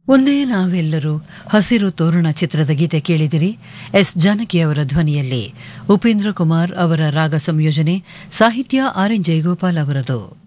ಒಂದೇ ನಾವೆಲ್ಲರೂ ಹಸಿರು ತೋರಣ ಚಿತ್ರದ ಗೀತೆ ಕೇಳಿದಿರಿ. ಎಸ್ ಜಾನಕಿ ಅವರ ಧ್ವನಿಯಲ್ಲಿ ಉಪೇಂದ್ರ ಕುಮಾರ್ ಅವರ ರಾಗ ಸಂಯೋಜನೆ, ಸಾಹಿತ್ಯ ಆರ್ ಎನ್ ಜಯಗೋಪಾಲ್ ಅವರದು.